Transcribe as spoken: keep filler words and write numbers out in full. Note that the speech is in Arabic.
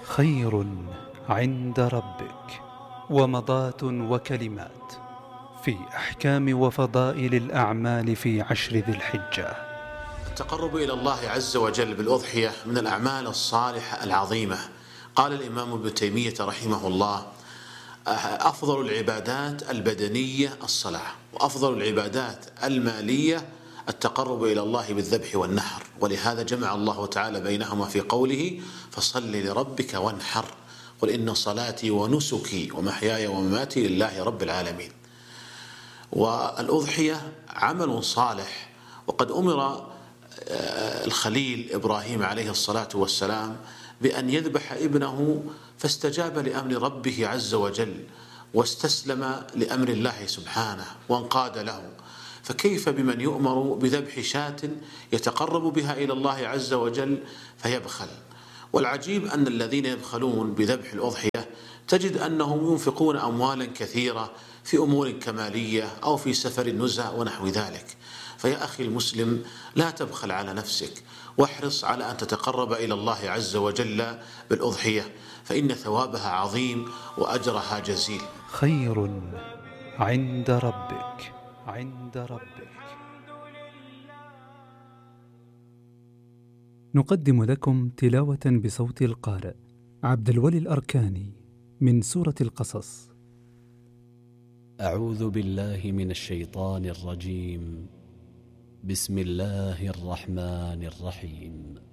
خير عند ربك ومضات وكلمات في أحكام وفضائل الأعمال في عشر ذي الحجة. التقرب إلى الله عز وجل بالأضحية من الأعمال الصالحة العظيمة. قال الإمام ابن تيمية رحمه الله: أفضل العبادات البدنية الصلاة، وأفضل العبادات المالية التقرب إلى الله بالذبح والنحر، ولهذا جمع الله تعالى بينهما في قوله: فصل لربك وانحر، قل إن صلاتي ونسكي ومحياي ومماتي لله رب العالمين. والأضحية عمل صالح، وقد أمر الخليل إبراهيم عليه الصلاة والسلام بأن يذبح ابنه، فاستجاب لأمر ربه عز وجل واستسلم لأمر الله سبحانه وانقاد له، فكيف بمن يؤمر بذبح شاة يتقرب بها إلى الله عز وجل فيبخل؟ والعجيب أن الذين يبخلون بذبح الأضحية تجد أنهم ينفقون أموالا كثيرة في أمور كمالية أو في سفر النزهة ونحو ذلك. فيا أخي المسلم، لا تبخل على نفسك، واحرص على أن تتقرب إلى الله عز وجل بالأضحية، فإن ثوابها عظيم وأجرها جزيل. خير عند ربك عند ربك. نقدم لكم تلاوة بصوت القارئ عبد الولي الأركاني من سورة القصص. أعوذ بالله من الشيطان الرجيم. بسم الله الرحمن الرحيم.